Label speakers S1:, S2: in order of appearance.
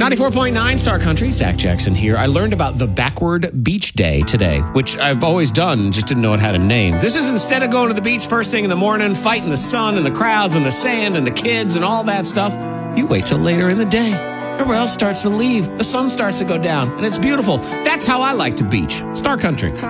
S1: 94.9 Star Country, Zach Jackson here. I learned about the Backward Beach Day today, which I've always done, just didn't know it had a name. This is instead of going to the beach first thing in the morning, fighting the sun and the crowds and the sand and the kids and all that stuff, you wait till later in the day. Everybody else starts to leave. The sun starts to go down, and it's beautiful. That's how I like to beach. Star Country.